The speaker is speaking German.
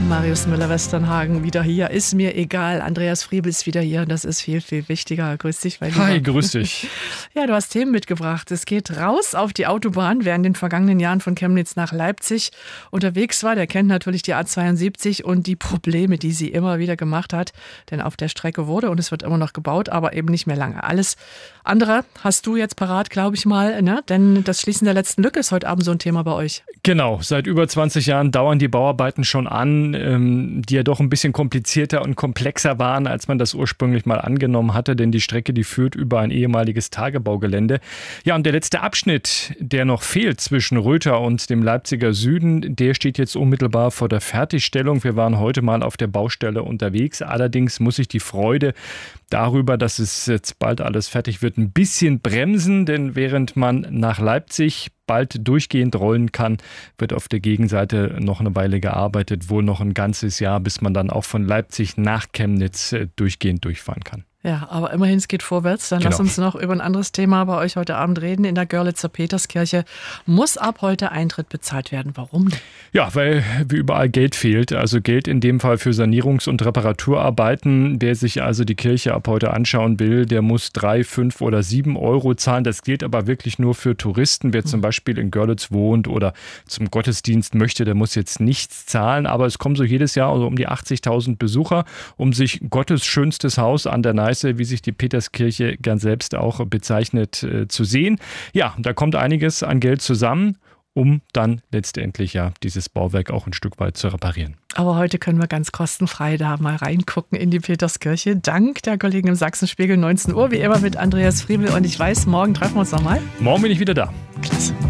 Marius Müller-Westernhagen wieder hier. Ist mir egal. Andreas Friebel ist wieder hier und das ist viel, viel wichtiger. Grüß dich, mein Lieber. Hi, grüß dich. Ja, du hast Themen mitgebracht. Es geht raus auf die Autobahn. Wer in den vergangenen Jahren von Chemnitz nach Leipzig unterwegs war, der kennt natürlich die A72 und die Probleme, die sie immer wieder gemacht hat. Denn auf der Strecke wurde und es wird immer noch gebaut, aber eben nicht mehr lange. Alles andere hast du jetzt parat, glaube ich mal, ne? Denn das Schließen der letzten Lücke ist heute Abend so ein Thema bei euch. Genau, seit über 20 Jahren dauern die Bauarbeiten schon an, die ja doch ein bisschen komplizierter und komplexer waren, als man das ursprünglich mal angenommen hatte, denn die Strecke, die führt über ein ehemaliges Tagebaugelände. Ja, und der letzte Abschnitt, der noch fehlt zwischen Röther und dem Leipziger Süden, der steht jetzt unmittelbar vor der Fertigstellung. Wir waren heute mal auf der Baustelle unterwegs. Allerdings muss ich die Freude darüber, dass es jetzt bald alles fertig wird, ein bisschen bremsen, denn während man nach Leipzig bald durchgehend rollen kann, wird auf der Gegenseite noch eine Weile gearbeitet, wohl noch ein ganzes Jahr, bis man dann auch von Leipzig nach Chemnitz durchgehend durchfahren kann. Ja, aber immerhin, es geht vorwärts. Dann Genau. Lass uns noch über ein anderes Thema bei euch heute Abend reden. In der Görlitzer Peterskirche muss ab heute Eintritt bezahlt werden. Warum denn? Ja, weil wie überall Geld fehlt. Also Geld in dem Fall für Sanierungs- und Reparaturarbeiten. Wer sich also die Kirche ab heute anschauen will, der muss 3, 5 oder 7 Euro zahlen. Das gilt aber wirklich nur für Touristen. Wer zum Beispiel in Görlitz wohnt oder zum Gottesdienst möchte, der muss jetzt nichts zahlen. Aber es kommen so jedes Jahr also um die 80.000 Besucher, um sich Gottes schönstes Haus an der Neiße, wie sich die Peterskirche gern selbst auch bezeichnet, zu sehen. Ja, da kommt einiges an Geld zusammen, um dann letztendlich ja dieses Bauwerk auch ein Stück weit zu reparieren. Aber heute können wir ganz kostenfrei da mal reingucken in die Peterskirche. Dank der Kollegen im Sachsenspiegel, 19 Uhr, wie immer mit Andreas Friebel. Und ich weiß, morgen treffen wir uns nochmal. Morgen bin ich wieder da. Klasse.